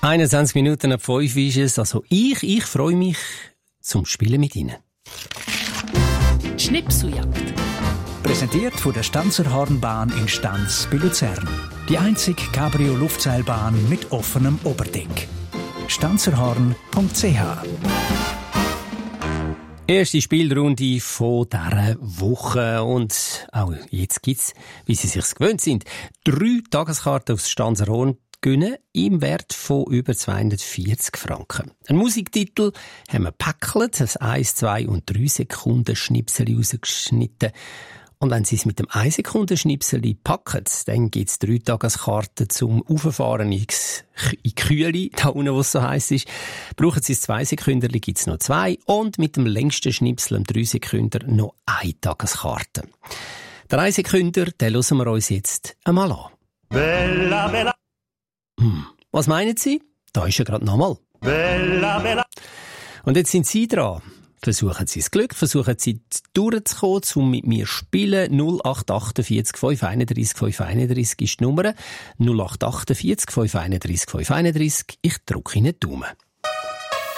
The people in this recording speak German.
21 Minuten ab 5 ist es. Also ich freue mich zum Spielen mit Ihnen. Schnipseljagd. Präsentiert von der Stanzerhornbahn in Stanz bei Luzern. Die einzige Cabrio-Luftseilbahn mit offenem Oberdeck. stanzerhorn.ch. Erste Spielrunde von dieser Woche. Und auch jetzt gibt's, wie Sie sich's gewöhnt sind, 3 Tageskarten aufs Stanzerhorn gewinnen im Wert von über 240 Franken. Ein Musiktitel haben wir gepackelt, das 1, 2 und 3 Sekunden Schnipsel rausgeschnitten. Und wenn Sie es mit dem 1 Sekunden Schnipsel packen, dann gibt es 3 Tageskarten zum Auffahren in die Kühle, da unten, wo es so heiß ist. Brauchen Sie es 2 Sekunden, gibt es noch 2. Und mit dem längsten Schnipsel, 3 Sekunden, noch 1 Tageskarte. Der 1 Sekunden, den hören wir uns jetzt einmal an. Bella, bella. Was meinen Sie? Da ist ja gerade nochmal. Bella, bella. Und jetzt sind Sie dran. Versuchen Sie das Glück, versuchen Sie durchzukommen, um mit mir zu spielen. 0848 531 531 ist die Nummer. 0848 531 531. Ich drücke Ihnen die Daumen.